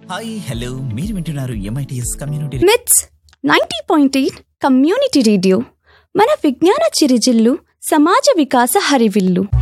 Hi hello, మీరు వింటున్నారు MITS community మిట్స్ 90.8 కమ్యూనిటీ రేడియో. మన విజ్ఞాన చిరుజిల్లు, సమాజ వికాస హరివిల్లు.